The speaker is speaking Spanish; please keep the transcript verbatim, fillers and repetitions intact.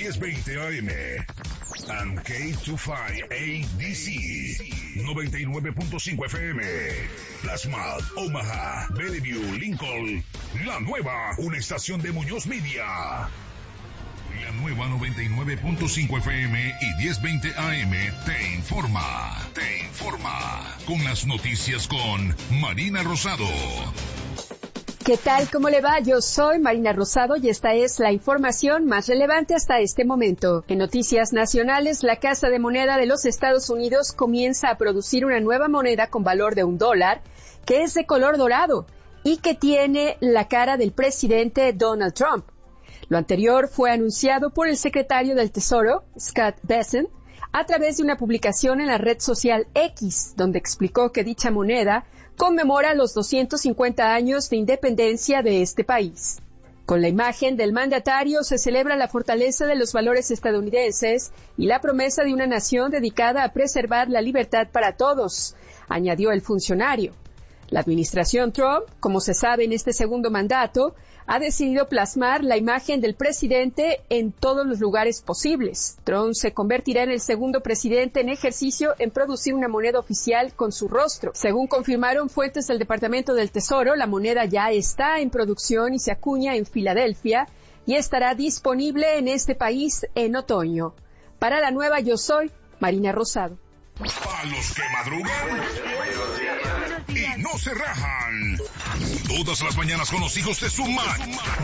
diez veinte A M. And K veinticinco A D C. noventa y nueve punto cinco F M. Plasma, Omaha, Bellevue, Lincoln. La nueva, una estación de Muñoz Media. La nueva noventa y nueve punto cinco F M y diez veinte A M te informa. Te informa. Con las noticias con Marina Rosado. ¿Qué tal? ¿Cómo le va? Yo soy Marina Rosado y esta es la información más relevante hasta este momento. En noticias nacionales, la Casa de Moneda de los Estados Unidos comienza a producir una nueva moneda con valor de un dólar, que es de color dorado y que tiene la cara del presidente Donald Trump. Lo anterior fue anunciado por el secretario del Tesoro, Scott Bessent, a través de una publicación en la red social X, donde explicó que dicha moneda conmemora los doscientos cincuenta años de independencia de este país. Con la imagen del mandatario se celebra la fortaleza de los valores estadounidenses y la promesa de una nación dedicada a preservar la libertad para todos, añadió el funcionario. La administración Trump, como se sabe en este segundo mandato, ha decidido plasmar la imagen del presidente en todos los lugares posibles. Trump se convertirá en el segundo presidente en ejercicio en producir una moneda oficial con su rostro. Según confirmaron fuentes del Departamento del Tesoro, la moneda ya está en producción y se acuña en Filadelfia y estará disponible en este país en otoño. Para la nueva Yo Soy, Marina Rosado. A los que madrugan y no se rajan. Todas las mañanas con los hijos de su madre.